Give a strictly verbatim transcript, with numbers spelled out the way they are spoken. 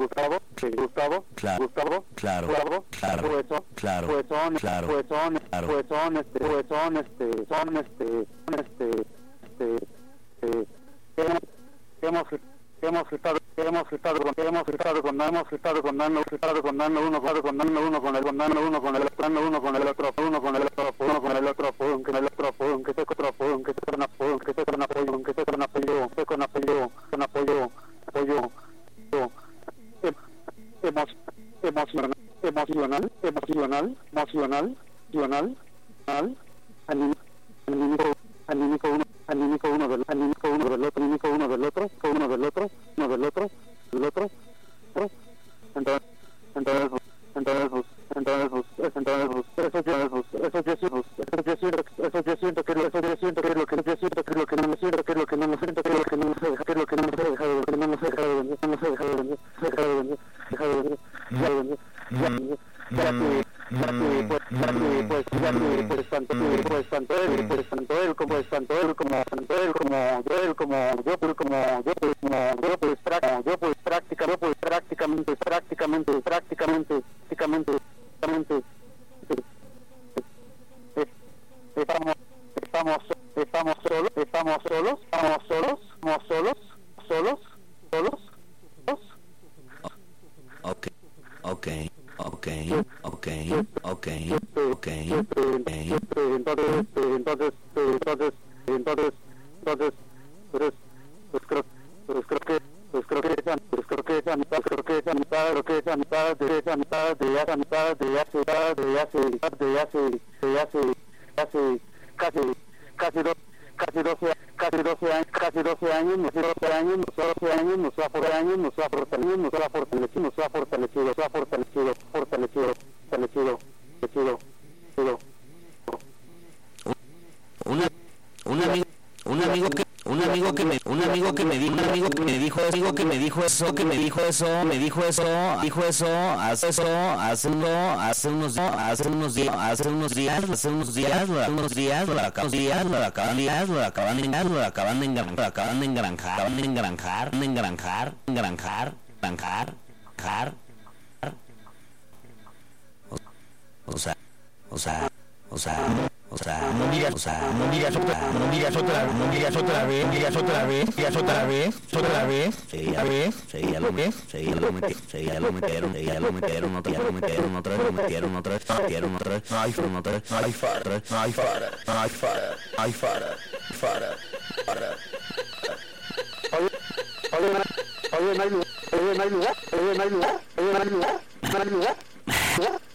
Gustavo, Gustavo, claro, Gustavo, claro, claro, claro, pues son, claro, pues son, claro, pues son, claro. pues son, este, pues son, este, son, este, son, este, este, este, hemos, hemos estado, hemos estado con, hemos estado con, hemos estado con dando, estado con dando uno, con dando uno con el, con dando uno con el, dando uno con el otro, uno con el otro, uno con el otro, uno con el otro, uno que se con otro, uno que se con apoyo, que se con apoyo, que se con apoyo, que con apoyo, con apoyo, apoyo, emo, emocional, emocional, emocional, emocional, emocional, anímico, anímico, anímico uno, anímico uno del, anímico uno del otro, anímico uno del otro, uno del otro, uno del otro, del otro, entonces, entonces, entonces, entonces, entonces, eso yo, eso yo siento, eso yo siento, eso yo siento que eso yo siento que es lo que yo siento que es lo que no me siento, que es lo que no me siento, que es lo que no me deja, que es lo que no me deja de que no me deja de no me deja de deja de deja de ya que ya que pues ya que pues ya que pues tanto pues tanto él pues tanto él como es tanto él como tanto él como yo él como yo pues como yo pues como yo pues prácticamente yo pues prácticamente pues prácticamente prácticamente prácticamente prácticamente prácticamente estamos estamos estamos solos estamos solos estamos solos estamos solos solos solos okay okay okay okay okay okay entonces entonces entonces entonces entonces pues pues creo pues creo que pues creo que esa pues creo que esa mitad creo que esa mitad creo que esa mitad de esa mitad de esa mitad de hace de hace de hace de hace hace casi casi dos casi doce casi doce años casi doce años nos doce años nos doce años nos ha por años nos ha fortalecido nos ha fortalecido nos ha fortalecido nos ha fortalecido fortalecido fortalecido fortalecido fortalecido una un amigo un amigo que un amigo que me un amigo que me dijo un amigo que me dijo amigo que me dijo eso que me dijo eso me dijo eso dijo eso hace eso hace uno hace unos hace unos días hace unos días hace unos días unos días lo acaban días lo acaban días lo acaban de lo acaban de engranjar acaban de engranjar acaban de engranjar de engranjar engranjar engranjar jar o sea o sea o sea o sea, no digas, o sea, no digas otra, no digas otra, no digas otra vez, digas otra vez, digas otra vez, otra vez, otra vez, sí, ya lo metieron, sí, ya lo metieron, sí, ya lo metieron, ya lo metieron, otra, ya lo metieron, otra, lo metieron, otra, metieron otra, ay, fueron otra, ay, fara, ay, fara, ay, fara, ay, fara, fara, fara. Oye, oye, oye, no hay lugar, oye, no hay lugar, oye, no hay lugar, oye, no hay lugar, no hay lugar.